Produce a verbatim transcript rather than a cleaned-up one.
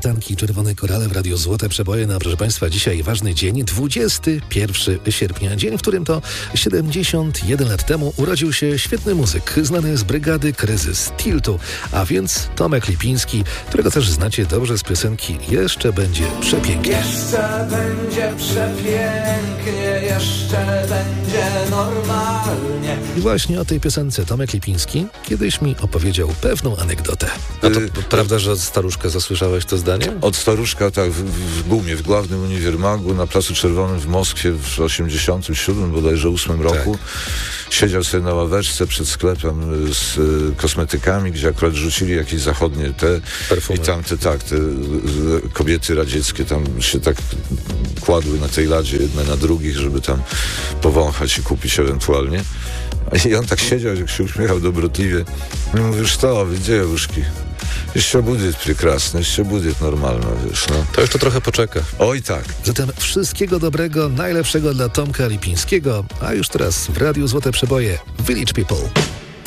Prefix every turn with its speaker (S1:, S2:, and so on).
S1: Tybetańki, Czerwone Korale w Radiu Złote Przeboje. No, proszę Państwa, dzisiaj ważny dzień, dwudziestego pierwszego sierpnia, dzień, w którym to siedemdziesiąt jeden lat temu urodził się świetny muzyk, znany z brygady Kryzys, Tiltu, a więc Tomek Lipiński, którego też znacie dobrze z piosenki Jeszcze będzie przepięknie.
S2: Jeszcze będzie przepięknie, jeszcze będzie normalnie.
S1: I właśnie o tej piosence Tomek Lipiński kiedyś mi opowiedział pewną anegdotę. A to
S3: Y-
S1: prawda, że od staruszka zasłyszałeś to zdanie?
S3: Od staruszka, tak, w, w Gumie, w głównym uniwermagu na Placu Czerwonym w Moskwie w osiemdziesiątym siódmym, bodajże ósmym roku. Siedział sobie na ławeczce przed sklepem z y, kosmetykami, gdzie akurat rzucili jakieś zachodnie te
S1: Perfumy.
S3: i tamte, tak, te y, kobiety radzieckie tam się tak kładły na tej ladzie jedne na drugich, żeby tam powąchać i kupić ewentualnie. I on tak siedział, jak się uśmiechał dobrotliwie. I mówisz, to, dziejuszki. Jeszcze будет прекрасно, jeszcze будет normalna, wiesz, no.
S1: To jeszcze trochę poczeka.
S3: Oj tak.
S1: Zatem wszystkiego dobrego, najlepszego dla Tomka Lipińskiego, a już teraz w Radiu Złote Przeboje Village People.